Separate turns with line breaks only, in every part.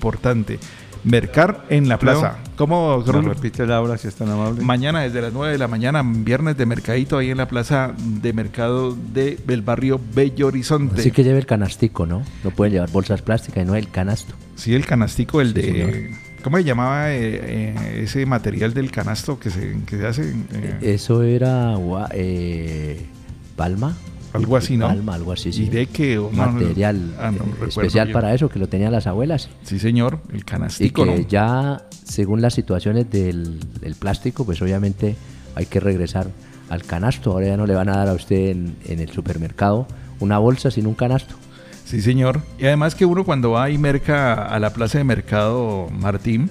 importante. Mercar en la plaza. ¿Cómo,
¿Me repite la hora si es tan amable?
Mañana desde las 9 de la mañana, viernes de mercadito ahí en la plaza de mercado del barrio Bello Horizonte.
Así que lleve el canastico, ¿no? No pueden llevar bolsas plásticas y no el canasto.
Sí, el canastico, el
sí,
de...
Señor.
¿Cómo se llamaba ese material del canasto que se hace?
Eso era palma.
Algo así, ¿no?
Palma, algo así, sí.
¿Y de qué?
Material especial para eso, que lo tenían las abuelas.
Sí, señor, el canastico,
y que
¿no?
ya, según las situaciones del plástico, pues obviamente hay que regresar al canasto. Ahora ya no le van a dar a usted en el supermercado una bolsa sin un canasto.
Sí, señor. Y además que uno cuando va y merca a la plaza de mercado Martín,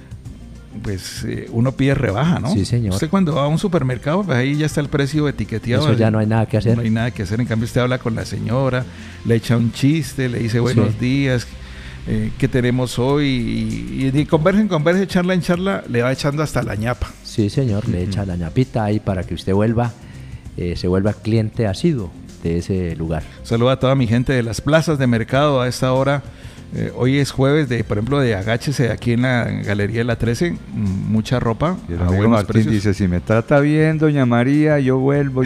pues uno pide rebaja, ¿no?
Sí, señor.
Usted cuando va a un supermercado, pues ahí ya está el precio etiqueteado.
Eso ya no hay nada que hacer.
No hay nada que hacer. En cambio, usted habla con la señora, le echa un chiste, le dice buenos días, ¿qué tenemos hoy? Y conversa, charla en charla, le va echando hasta la ñapa.
Sí, señor, le echa la ñapita ahí para que usted se vuelva cliente asiduo de ese lugar.
Saludo a toda mi gente de las plazas de mercado a esta hora. Hoy es jueves por ejemplo, de Agáchese aquí en la Galería de la 13, mucha ropa.
Y el amigo Martín dice, si me trata bien, doña María, yo vuelvo.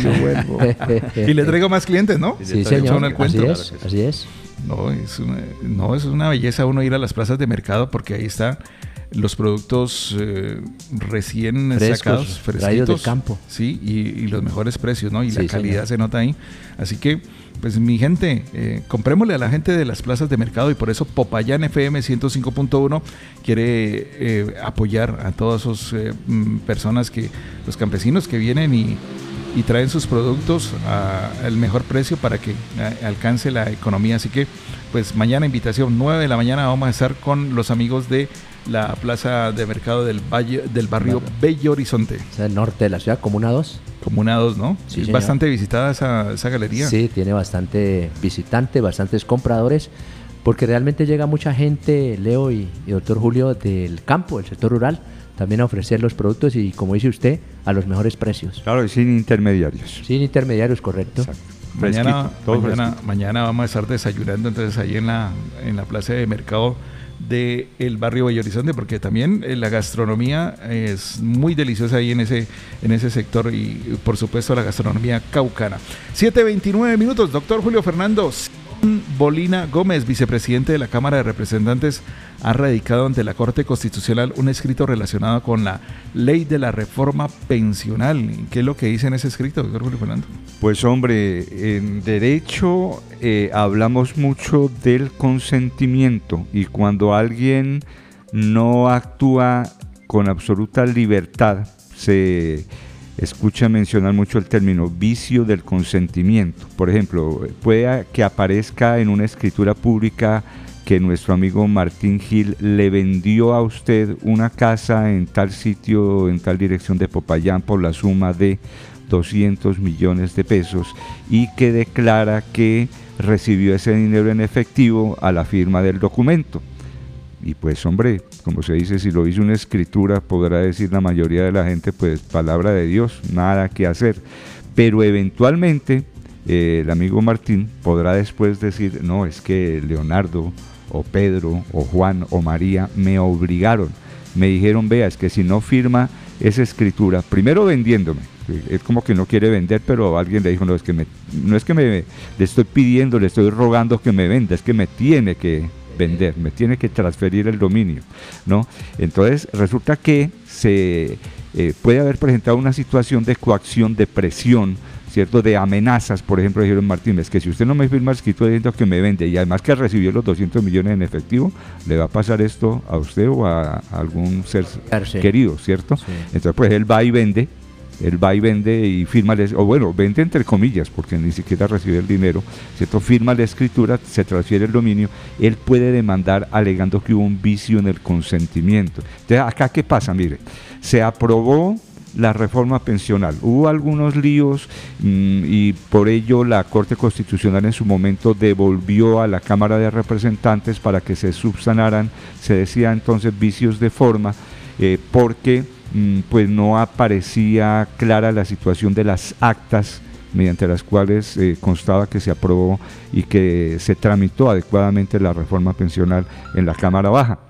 Y le traigo más clientes, ¿no?
Sí, señor, así es.
No, es una belleza uno ir a las plazas de mercado porque ahí están los productos recién sacados,
traídos del campo.
Sí, y los mejores precios, ¿no? Y
sí,
la calidad
señor.
se nota ahí. Así que, pues mi gente, comprémosle a la gente de las plazas de mercado y por eso Popayán FM 105.1 quiere apoyar a todas esas personas, los campesinos que vienen y traen sus productos al mejor precio para que alcance la economía. Así que, pues mañana invitación, 9 de la mañana vamos a estar con los amigos de la plaza de mercado del barrio Bello Horizonte.
Es el norte de la ciudad, Comuna 2.
Comuna 2, ¿no?
Sí,
es
señor.
Bastante visitada esa galería.
Sí, tiene bastante visitante, bastantes compradores, porque realmente llega mucha gente, Leo y doctor Julio, del campo, del sector rural, también a ofrecer los productos y, como dice usted, a los mejores precios.
Claro, y sin intermediarios.
Sin intermediarios, correcto.
Exacto.
Mañana vamos a estar desayunando entonces ahí en la plaza de mercado del barrio Bello Horizonte, porque también la gastronomía es muy deliciosa ahí en ese sector y por supuesto la gastronomía caucana. 7:29 minutos, doctor Julio Fernando Bolina Gómez, vicepresidente de la Cámara de Representantes, ha radicado ante la Corte Constitucional un escrito relacionado con la ley de la reforma pensional. ¿Qué es lo que dice en ese escrito, doctor Julio Fernando?
Pues hombre, en derecho hablamos mucho del consentimiento y cuando alguien no actúa con absoluta libertad, se escucha mencionar mucho el término vicio del consentimiento. Por ejemplo, puede que aparezca en una escritura pública que nuestro amigo Martín Gil le vendió a usted una casa en tal sitio, en tal dirección de Popayán por la suma de 200 millones de pesos y que declara que recibió ese dinero en efectivo a la firma del documento. Y pues hombre, como se dice, si lo hizo una escritura, podrá decir la mayoría de la gente, pues palabra de Dios, nada que hacer. Pero eventualmente el amigo Martín podrá después decir, no, es que Leonardo o Pedro o Juan o María me obligaron, me dijeron, vea, es que si no firma esa escritura, primero vendiéndome, es como que no quiere vender, pero alguien le dijo, no es que le estoy pidiendo, le estoy rogando que me venda, es que me tiene que vender, me tiene que transferir el dominio, ¿no? Entonces resulta que se puede haber presentado una situación de coacción, de presión, ¿cierto? De amenazas, por ejemplo, dijeron Martínez, que si usted no me firma el escrito diciendo que me vende y además que recibió los 200 millones en efectivo, le va a pasar esto a usted o a algún ser querido, ¿cierto? Sí. Entonces pues él va y vende y firma, o bueno, vende entre comillas, porque ni siquiera recibe el dinero, ¿cierto? Firma la escritura, se transfiere el dominio, él puede demandar alegando que hubo un vicio en el consentimiento. Entonces, acá, ¿qué pasa? Mire, se aprobó la reforma pensional, hubo algunos líos y por ello la Corte Constitucional en su momento devolvió a la Cámara de Representantes para que se subsanaran, se decía entonces vicios de forma, porque pues no aparecía clara la situación de las actas mediante las cuales constaba que se aprobó y que se tramitó adecuadamente la reforma pensional en la Cámara Baja.